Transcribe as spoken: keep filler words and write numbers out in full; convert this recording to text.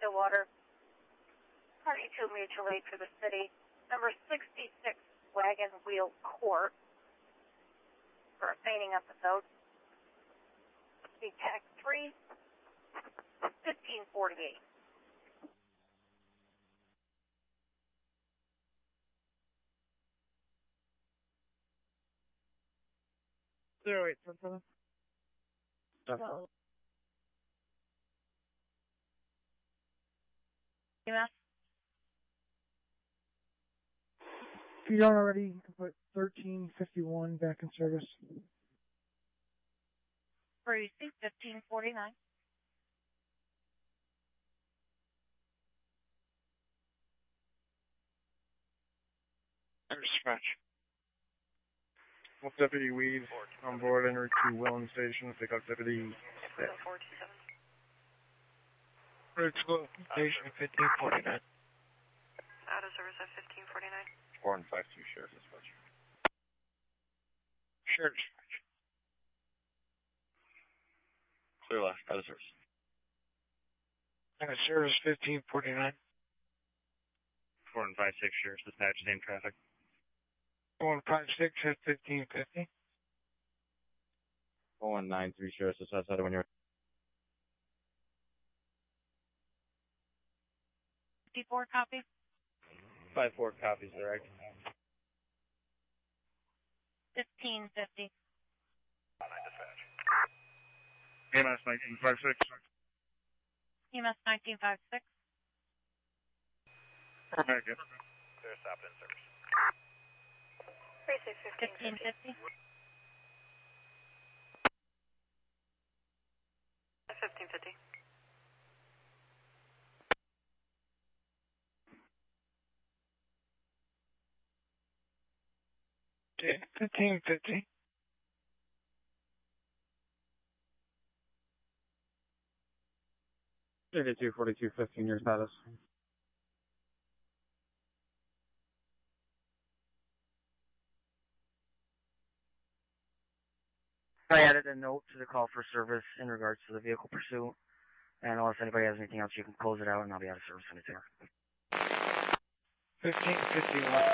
Stillwater. Party two mutual aid for the city. Number sixty-six Wagon Wheel Court for a fainting episode. C TAC three, fifteen forty-eight. Zero eight seven seven. Well, E M S? If you don't already, you can put thirteen fifty-one back in service. Brucey, fifteen forty-nine. Dispatch. Well, Deputy Weed on board en route to Willen Station. Pick up Deputy. four two seven. Route to Willen Station, fifteen forty-nine. Out of service at fifteen forty-nine. four and five two, Sheriff Dispatch. Sheriff Dispatch. Clear left, out of service. Out of service, fifteen forty-nine. four and five six, Sheriff Dispatch, same traffic. four and five six at fifteen fifty. four one nine three, Sheriff Dispatch, out of when you're... fifty-four copy. five four copies, direct. fifteen fifty. E M S nineteen fifty-six. E M S nineteen fifty-six. Clear stopped in service. Precinct fifteen fifty. fifteen fifty. fifteen fifty. thirty-two forty-two fifteen, your status. I added a note to the call for service in regards to the vehicle pursuit. And unless anybody has anything else, you can close it out and I'll be out of service anytime. fifteen fifty-one.